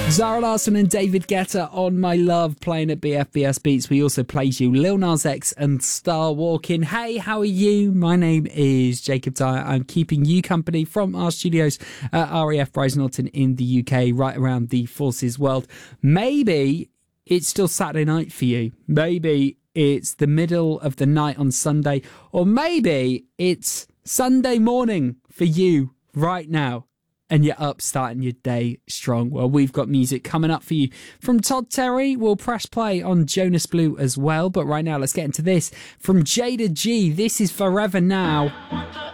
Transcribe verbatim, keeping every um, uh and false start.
Zara Larsson and David Guetta on My Love playing at B F B S Beats. We also played you Lil Nas X and Star Walking. Hey, how are you? My name is Jacob Dyer. I'm keeping you company from our studios at R A F Bryce Norton in the U K, right around the Forces world. Maybe it's still Saturday night for you. Maybe it's the middle of the night on Sunday, or maybe it's Sunday morning for you right now, and you're up starting your day strong. Well, we've got music coming up for you from Todd Terry. We'll press play on Jonas Blue as well. But right now, let's get into this from Jada G. This is Forever Now.